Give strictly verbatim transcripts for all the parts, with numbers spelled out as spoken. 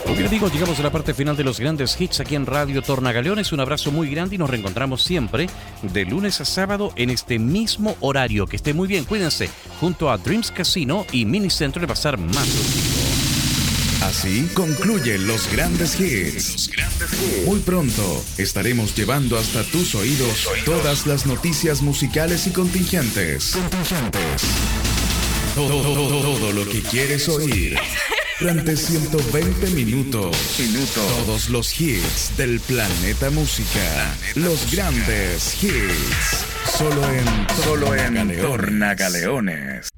Muy bien, amigos, llegamos a la parte final de los grandes hits aquí en Radio Tornagaleones. Un abrazo muy grande y nos reencontramos siempre de lunes a sábado en este mismo horario. Que esté muy bien, cuídense, junto a Dreams Casino y Minicentro de pasar más contigo. Así concluyen los grandes hits. Muy pronto estaremos llevando hasta tus oídos todas las noticias musicales y contingentes. Contingentes. Todo, todo, todo lo que quieres oír. Durante ciento veinte minutos, minutos, todos los hits del planeta música, los grandes hits, solo en, solo en Tornagaleones.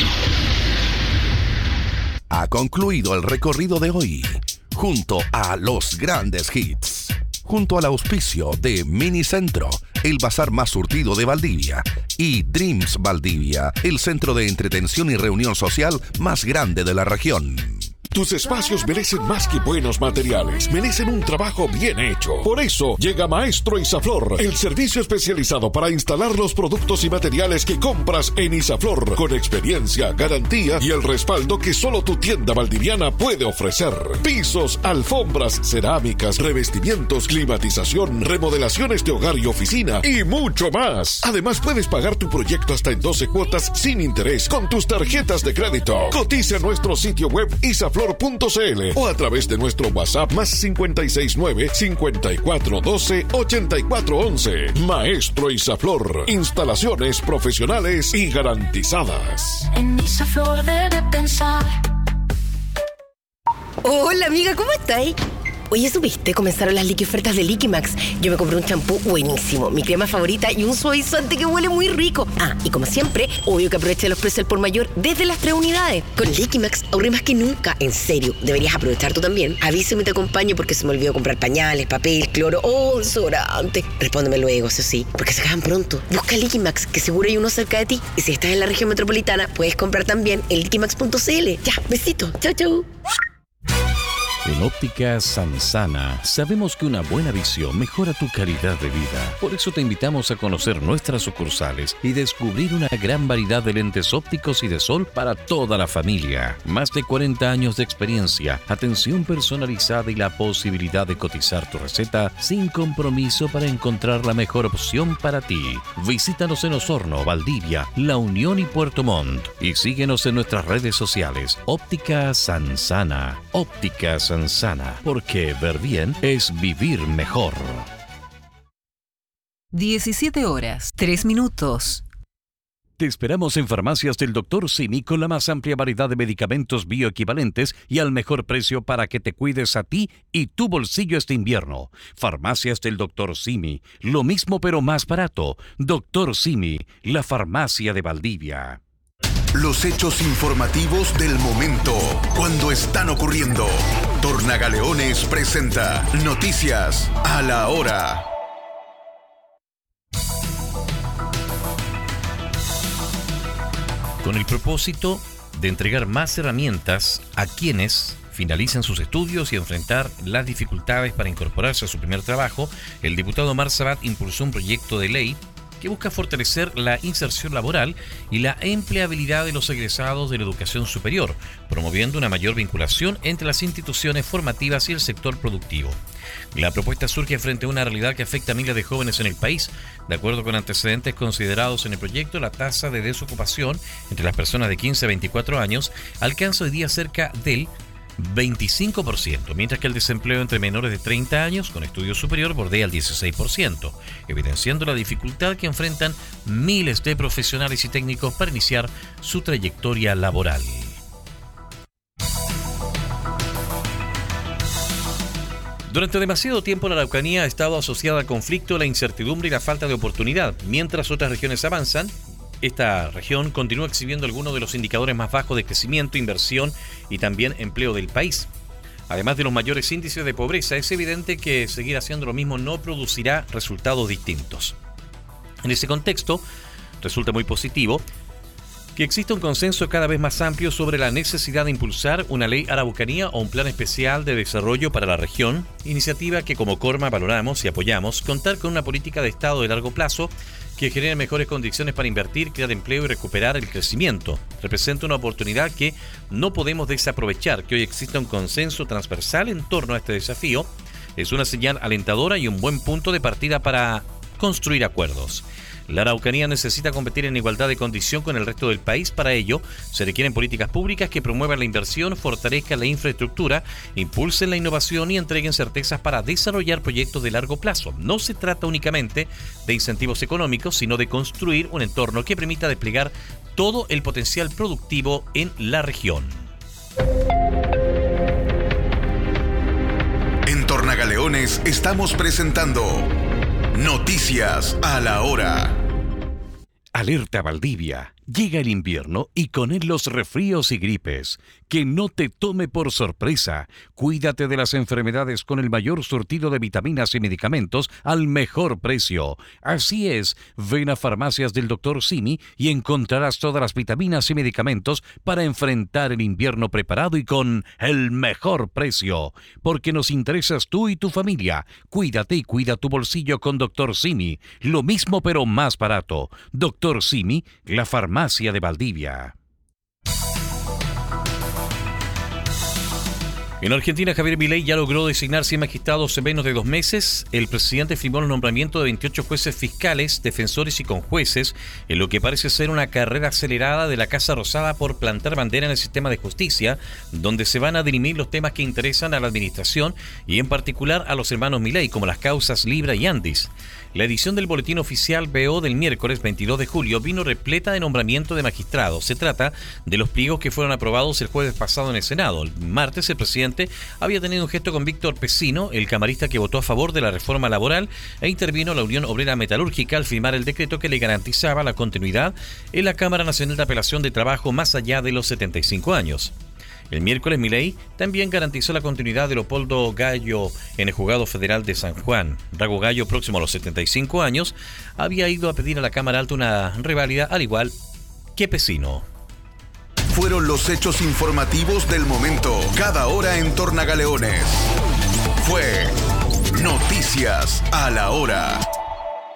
Ha concluido el recorrido de hoy, junto a los grandes hits, junto al auspicio de Minicentro, el bazar más surtido de Valdivia, y Dreams Valdivia, el centro de entretención y reunión social más grande de la región. Tus espacios merecen más que buenos materiales, merecen un trabajo bien hecho. Por eso llega Maestro Isaflor, el servicio especializado para instalar los productos y materiales que compras en Isaflor, con experiencia, garantía y el respaldo que solo tu tienda valdiviana puede ofrecer. Pisos, alfombras, cerámicas, revestimientos, climatización, remodelaciones de hogar y oficina y mucho más. Además, puedes pagar tu proyecto hasta en doce cuotas sin interés con tus tarjetas de crédito. Cotiza en nuestro sitio web isaflor punto c l o a través de nuestro WhatsApp más cinco seis nueve, cinco cuatro uno dos, ocho cuatro uno uno. Maestro Isaflor, instalaciones profesionales y garantizadas. En Isaflor debe pensar. Hola amiga, ¿cómo estáis? Oye, ¿supiste? Comenzaron las liqui ofertas de Liquimax. Yo me compré un champú buenísimo, mi crema favorita y un suavizante que huele muy rico. Ah, y como siempre, obvio que aproveché los precios al por mayor desde las tres unidades. Con Liquimax ahorré más que nunca. En serio, deberías aprovechar tú también. Avísame y te acompaño porque se me olvidó comprar pañales, papel, cloro o oh, desodorante. Respóndeme luego, eso sí, porque se acaban pronto. Busca Liquimax, que seguro hay uno cerca de ti. Y si estás en la región metropolitana, puedes comprar también en liquimax punto c l. Ya, besito. Chau, chau. En Óptica Sansana sabemos que una buena visión mejora tu calidad de vida. Por eso te invitamos a conocer nuestras sucursales y descubrir una gran variedad de lentes ópticos y de sol para toda la familia. Más de cuarenta años de experiencia, atención personalizada y la posibilidad de cotizar tu receta sin compromiso para encontrar la mejor opción para ti. Visítanos en Osorno, Valdivia, La Unión y Puerto Montt. Y síguenos en nuestras redes sociales. Óptica Sansana. Óptica Sansana. Sana, porque ver bien es vivir mejor. diecisiete horas, tres minutos. Te esperamos en Farmacias del doctor Simi con la más amplia variedad de medicamentos bioequivalentes y al mejor precio para que te cuides a ti y tu bolsillo este invierno. Farmacias del doctor Simi, lo mismo pero más barato. doctor Simi, la farmacia de Valdivia. Los hechos informativos del momento, cuando están ocurriendo. Tornagaleones presenta Noticias a la Hora. Con el propósito de entregar más herramientas a quienes finalizan sus estudios y enfrentar las dificultades para incorporarse a su primer trabajo, el diputado Omar Sabat impulsó un proyecto de ley que busca fortalecer la inserción laboral y la empleabilidad de los egresados de la educación superior, promoviendo una mayor vinculación entre las instituciones formativas y el sector productivo. La propuesta surge frente a una realidad que afecta a miles de jóvenes en el país. De acuerdo con antecedentes considerados en el proyecto, la tasa de desocupación entre las personas de quince a veinticuatro años alcanza hoy día cerca del veinticinco por ciento, mientras que el desempleo entre menores de treinta años con estudio superior bordea el dieciséis por ciento, evidenciando la dificultad que enfrentan miles de profesionales y técnicos para iniciar su trayectoria laboral. Durante demasiado tiempo la Araucanía ha estado asociada al conflicto, la incertidumbre y la falta de oportunidad. Mientras otras regiones avanzan, esta región continúa exhibiendo algunos de los indicadores más bajos de crecimiento, inversión y también empleo del país. Además de los mayores índices de pobreza, es evidente que seguir haciendo lo mismo no producirá resultados distintos. En ese contexto, resulta muy positivo que exista un consenso cada vez más amplio sobre la necesidad de impulsar una ley Araucanía o un plan especial de desarrollo para la región, iniciativa que como Corma valoramos y apoyamos, contar con una política de Estado de largo plazo que genere mejores condiciones para invertir, crear empleo y recuperar el crecimiento. Representa una oportunidad que no podemos desaprovechar. Que hoy exista un consenso transversal en torno a este desafío es una señal alentadora y un buen punto de partida para construir acuerdos. La Araucanía necesita competir en igualdad de condición con el resto del país. Para ello, se requieren políticas públicas que promuevan la inversión, fortalezcan la infraestructura, impulsen la innovación y entreguen certezas para desarrollar proyectos de largo plazo. No se trata únicamente de incentivos económicos, sino de construir un entorno que permita desplegar todo el potencial productivo en la región. En Tornagaleones estamos presentando Noticias a la Hora. Alerta Valdivia. Llega el invierno y con él los resfríos y gripes. Que no te tome por sorpresa. Cuídate de las enfermedades con el mayor surtido de vitaminas y medicamentos al mejor precio. Así es, ven a Farmacias del doctor Simi y encontrarás todas las vitaminas y medicamentos para enfrentar el invierno preparado y con el mejor precio. Porque nos interesas tú y tu familia. Cuídate y cuida tu bolsillo con doctor Simi. Lo mismo pero más barato. doctor Simi, la farmacia de Valdivia. En Argentina, Javier Milei ya logró designar cien magistrados en menos de dos meses. El presidente firmó el nombramiento de veintiocho jueces fiscales, defensores y conjueces, en lo que parece ser una carrera acelerada de la Casa Rosada por plantar bandera en el sistema de justicia, donde se van a dirimir los temas que interesan a la administración y en particular a los hermanos Milei, como las causas Libra y Andis. La edición del Boletín Oficial B O del miércoles veintidós de julio vino repleta de nombramiento de magistrados. Se trata de los pliegos que fueron aprobados el jueves pasado en el Senado. El martes el presidente había tenido un gesto con Víctor Pesino, el camarista que votó a favor de la reforma laboral, e intervino la Unión Obrera Metalúrgica al firmar el decreto que le garantizaba la continuidad en la Cámara Nacional de Apelación de Trabajo más allá de los setenta y cinco años. El miércoles Milei también garantizó la continuidad de Leopoldo Gallo en el Juzgado Federal de San Juan. Rago Gallo, próximo a los setenta y cinco años, había ido a pedir a la Cámara Alta una reválida, al igual que Pesino. Fueron los hechos informativos del momento, cada hora en Tornagaleones. Fue Noticias a la Hora.